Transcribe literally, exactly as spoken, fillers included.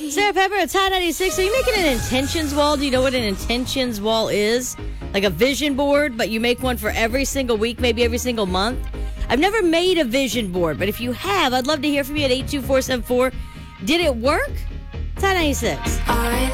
Sarah Pepper, it's Hot ninety-six. Are you making an intentions wall? Do you know what an intentions wall is? Like a vision board, but you make one for every single week, maybe every single month. I've never made a vision board, but if you have, I'd love to hear from you at eight two four seven four. Did it work? It's Hot ninety-six. I